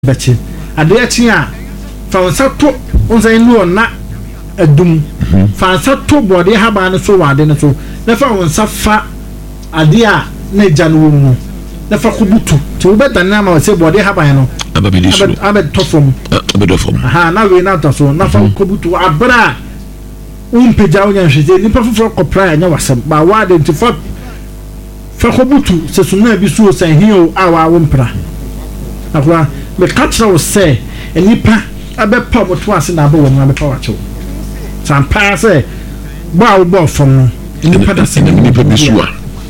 bechi ade achi a fa wonsa to wonsa no na adum fa wonsa to bode haba no so wade no so na fa wonsa fa ade a na janu mu na fa kubutu to beta na ma se bode haba no abed tofom aha na we na to so na fa kubutu abra umpeja wonya hweze ni pa foforo kopra anya wasem ba wade ntifa fa kubutu se suna bi so san hiyo awa wompra akwa me catch was say enipa abepa moto ase na abawo na abepa wacho sampa say ba wo bo fom no enipa da se enipa bisua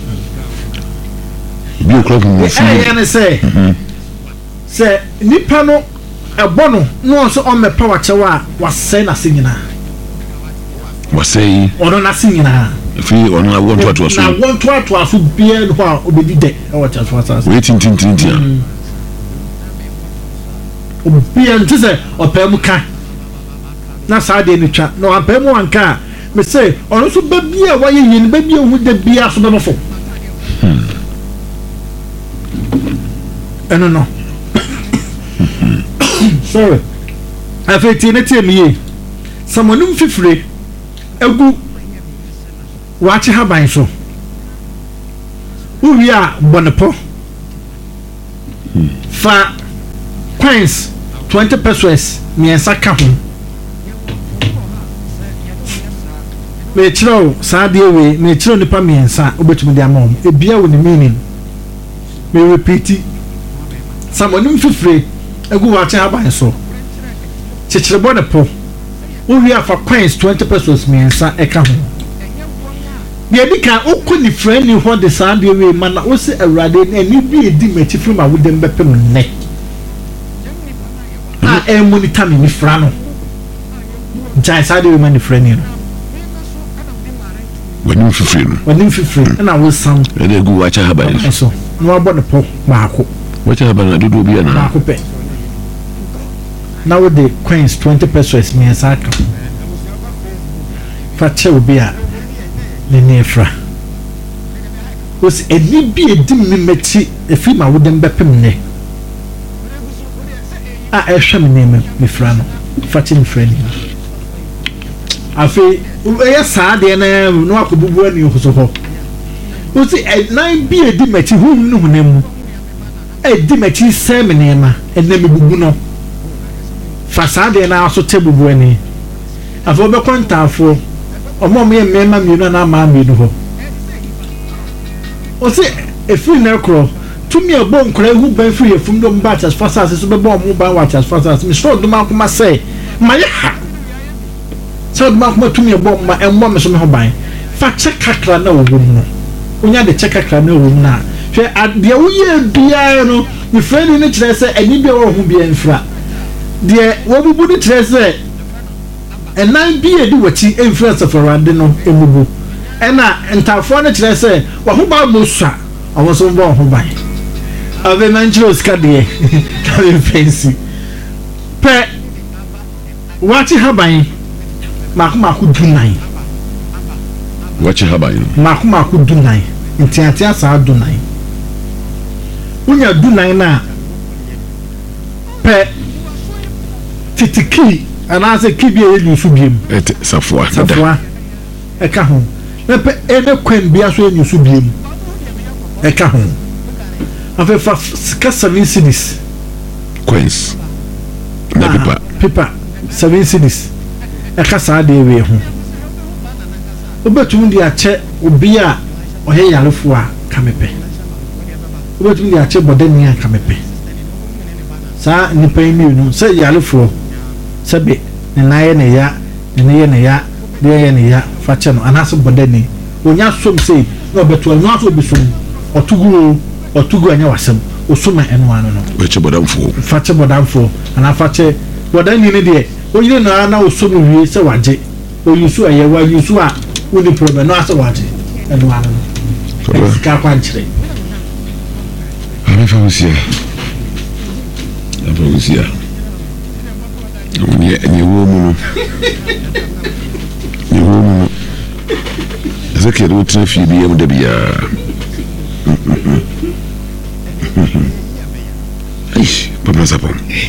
bi o club mo fi ya say nipa no ebono no so o mepa wacho wa wase na sinyina wasei ono na sinyina fi ono na wonto ato so na wonto ato aso bia no a obedi de e wacho so asa we tintintintia obia ntse opem ka na saade ni twa no opem wanka me say ono so babia waye yin babia hu de bia so befo no sorry afeti ne tie miye samonum fifire egu wachi haban so uria bonepo fa coins 20 pesos miensa ka ho me chiro saade we me chiro nipa miensa obetumi de amom ebia wo ni meaning me repeat samonum fifire egu wachi haban so chichire bonepo uria fa coins 20 pesos miensa eka ho ye dika okoni friend ni ho de saade we mana o se awrade na ni bi edi machi from awudem bepem ne a monitor me fra no jai saade we man friend ni no wani fifiri na wo sam e de gu wacha haba so no abodo po baako wacha haba na dudu bia na baako pe na wo de coins 20 pesos me saka fa che obi a ne nefra os edi bi edim me mechi efi ma wodem bepem ne a ehwe me ne me fra no fa che me fra ni afi e sa de na no akobubu ani ho ho os nine bi edi mechi hu no hunemu edi mechi se me ne ma enne me bubu no fa sa de na aso te bubu ani afo be kwantafo omo me mema mienu na ma mienu ho o se efi na kro tumi ebo nkra hu ban free efum do mba chas fasas so be bo mo ban wa chas fasas mi so do ma kuma say ma ya ha so do ma kuma tumi ebo ma emmo me so me ho ban fa check kakra na wo mu onya de check kakra na wo mu na hwe ade wo ye bia no mi friend ni kire say ani bia wo hu bia mfra de wo bubu ni kire say enan bi edi wachi influence for rande no emubu ena entafo na kire say wa ho ba mosua awon so bo ho ban ave manjros kade kale fancy pe wachi haban maku dunai wachi haban maku dunai ntiatia sa dunai unya dunai na pe titiki anase kibie yenu subiem et safwa eka ho na pe ene kwen bia so yenu subiem eka ho afa fa ska 7 cities coins na pipa 7 cities eka sa de we ho obetum di ache obi a ohe yalefo a kamepe obetum di ache bodani a kamepe sa nipa mi no se yalefo sabe naye ne ya de ne ya fa che no anaso bodani onya som sei no beto no aso bisum otugu anya wasem osuma eno anu no we che bodamfo fa che bodamfo ana fa che bodani ne de oyire na na osum wie se waje oyusu aye wa yusu a woni problem no aso waje eno anu no ka kwanchire ana fa usia ni wo mu Ezekiel wo tena fi bi am da bia Eish, masapɔn